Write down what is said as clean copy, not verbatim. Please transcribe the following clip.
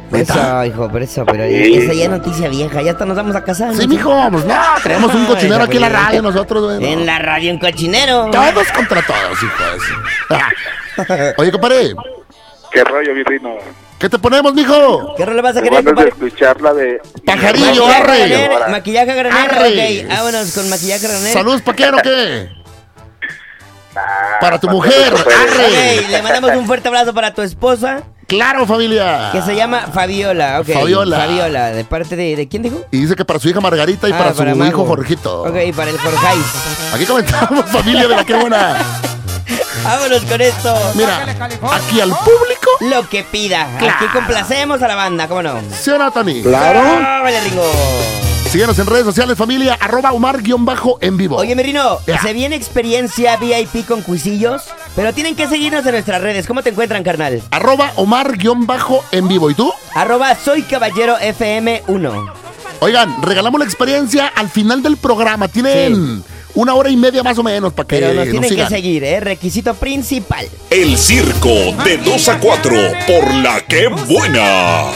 Eso, hijo, por eso, pero esa ya es noticia vieja, ya hasta nos vamos a casar. Sí, mijo, pues no, tenemos un cochinero aquí en la radio nosotros, güey. En la radio un cochinero. Todos contra todos, hijo. Oye, compadre. ¿Qué rollo, virrino? ¿Qué te ponemos, mijo? ¿Qué rol vas a querer, compadre? De escuchar la de... Pajarillo, arre. Maquillaje granero, arre. ok, vámonos con maquillaje granero. ¿Saludos pa' quién o qué? Para tu mujer, arre. Ok, le mandamos un fuerte abrazo para tu esposa. Claro, familia. Que se llama Fabiola, ok. Fabiola, ¿de parte de quién dijo? Y dice que para su hija Margarita y para su hijo Jorgito. Ok, para el Jorgeis. Aquí comentamos, familia de la que buena. Vámonos con esto. Mira, aquí al público lo que pida. Claro. Aquí complacemos a la banda, ¿cómo no? ¿Sí o no, Tony? Claro. Vale, Ringo. Síguenos en redes sociales, familia, @Omar_en vivo. Oye, mi Rino, se viene experiencia VIP con cuisillos, pero tienen que seguirnos en nuestras redes. ¿Cómo te encuentran, carnal? @Omar_en vivo. ¿Y tú? Soy Caballero FM1. Oigan, regalamos la experiencia al final del programa. Tienen 1 hora y media más o menos para que pero nos tienen sigan. que seguir, requisito principal. El circo de 2 a 4 por la que buena.